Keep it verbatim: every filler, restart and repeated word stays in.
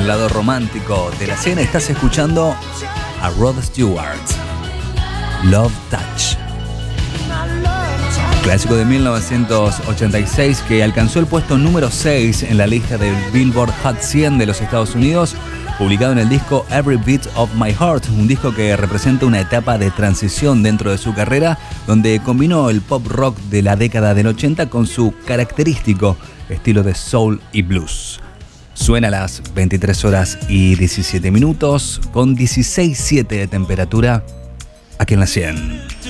el lado romántico de la escena. Estás escuchando a Rod Stewart, Love Touch. Clásico de mil novecientos ochenta y seis que alcanzó el puesto número seis en la lista del Billboard Hot cien de los Estados Unidos, publicado en el disco Every Beat of My Heart, un disco que representa una etapa de transición dentro de su carrera, donde combinó el pop rock de la década del ochenta con su característico estilo de soul y blues. Suena a las veintitrés horas y diecisiete minutos, con dieciséis coma siete de temperatura aquí en la cien.